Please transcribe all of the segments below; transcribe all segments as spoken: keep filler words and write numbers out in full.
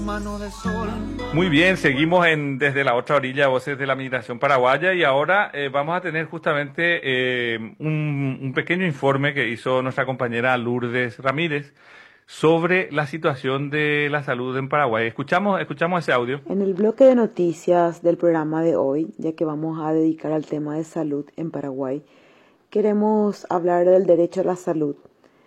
mano de sol. Muy bien, seguimos en Desde la Otra Orilla, Voces de la Migración Paraguaya, y ahora eh, vamos a tener justamente eh, un, un pequeño informe que hizo nuestra compañera Lourdes Ramírez sobre la situación de la salud en Paraguay. Escuchamos, escuchamos ese audio. En el bloque de noticias del programa de hoy, ya que vamos a dedicar al tema de salud en Paraguay, queremos hablar del derecho a la salud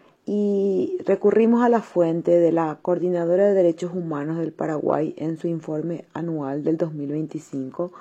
y recurrimos a la fuente de la Coordinadora de Derechos Humanos del Paraguay en su informe anual del dos mil veinticinco,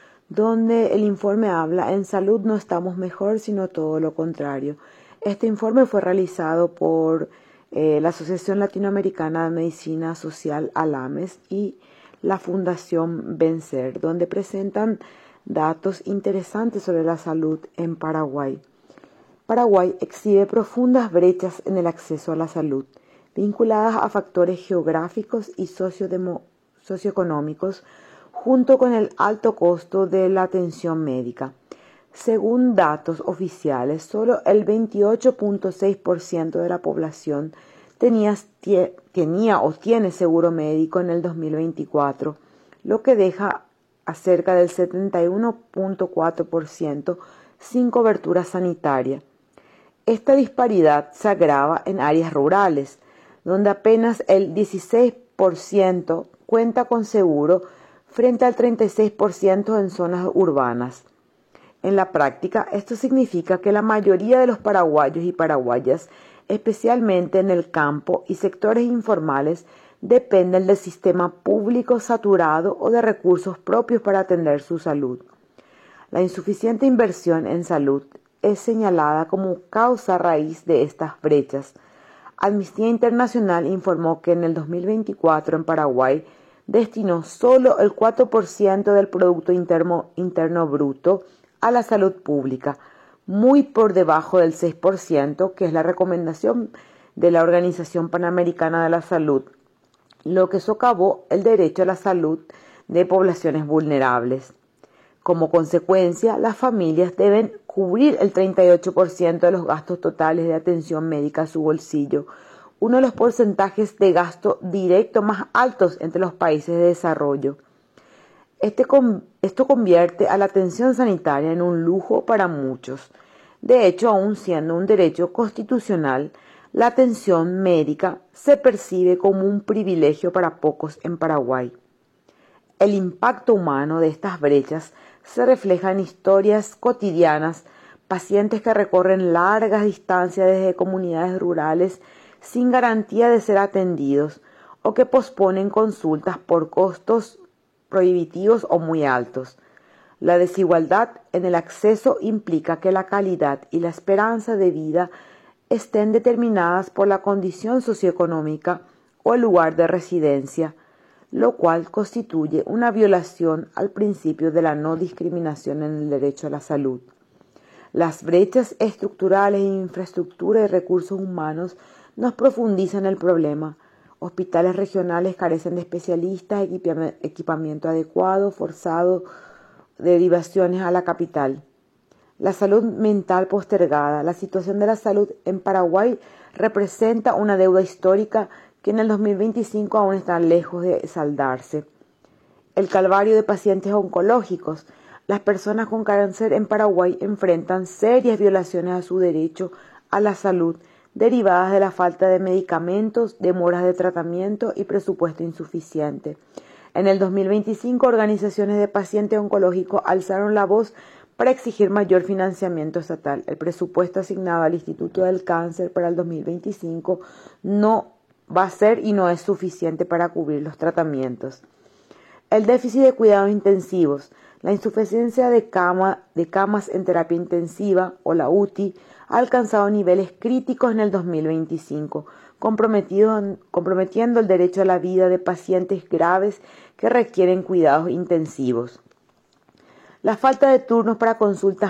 donde el informe habla: en salud no estamos mejor, sino todo lo contrario. Este informe fue realizado por eh, la Asociación Latinoamericana de Medicina Social, ALAMES, y la Fundación Vencer, donde presentan datos interesantes sobre la salud en Paraguay. Paraguay exhibe profundas brechas en el acceso a la salud, vinculadas a factores geográficos y sociodemo- socioeconómicos, junto con el alto costo de la atención médica. Según datos oficiales, solo el veintiocho punto seis por ciento de la población tenía, tie, tenía o tiene seguro médico en el dos mil veinticuatro, lo que deja a cerca del setenta y uno punto cuatro por ciento sin cobertura sanitaria. Esta disparidad se agrava en áreas rurales, donde apenas el dieciséis por ciento cuenta con seguro frente al treinta y seis por ciento en zonas urbanas. En la práctica, esto significa que la mayoría de los paraguayos y paraguayas, especialmente en el campo y sectores informales, dependen del sistema público saturado o de recursos propios para atender su salud. La insuficiente inversión en salud es señalada como causa raíz de estas brechas. Amnistía Internacional informó que en el dos mil veinticuatro en Paraguay destinó solo el cuatro por ciento del Producto Interno, Interno Bruto a la salud pública, muy por debajo del seis por ciento, que es la recomendación de la Organización Panamericana de la Salud, lo que socavó el derecho a la salud de poblaciones vulnerables. Como consecuencia, las familias deben cubrir el treinta y ocho por ciento de los gastos totales de atención médica a su bolsillo, uno de los porcentajes de gasto directo más altos entre los países de desarrollo. Este, esto convierte a la atención sanitaria en un lujo para muchos. De hecho, aun siendo un derecho constitucional, la atención médica se percibe como un privilegio para pocos en Paraguay. El impacto humano de estas brechas se refleja en historias cotidianas, pacientes que recorren largas distancias desde comunidades rurales sin garantía de ser atendidos o que posponen consultas por costos prohibitivos o muy altos. La desigualdad en el acceso implica que la calidad y la esperanza de vida estén determinadas por la condición socioeconómica o el lugar de residencia, lo cual constituye una violación al principio de la no discriminación en el derecho a la salud. Las brechas estructurales en infraestructura y recursos humanos nos profundizan el problema. Hospitales regionales carecen de especialistas, equipamiento adecuado, forzado, derivaciones a la capital. La salud mental postergada. La situación de la salud en Paraguay representa una deuda histórica que en el dos mil veinticinco aún está lejos de saldarse. El calvario de pacientes oncológicos. Las personas con cáncer en Paraguay enfrentan serias violaciones a su derecho a la salud, derivadas de la falta de medicamentos, demoras de tratamiento y presupuesto insuficiente. En el dos mil veinticinco, organizaciones de pacientes oncológicos alzaron la voz para exigir mayor financiamiento estatal. El presupuesto asignado al Instituto del Cáncer para el dos mil veinticinco no va a ser y no es suficiente para cubrir los tratamientos. El déficit de cuidados intensivos. La insuficiencia de, cama, de camas en terapia intensiva, o la U T I, ha alcanzado niveles críticos en el dos mil veinticinco, comprometiendo el derecho a la vida de pacientes graves que requieren cuidados intensivos. La falta de turnos para consultas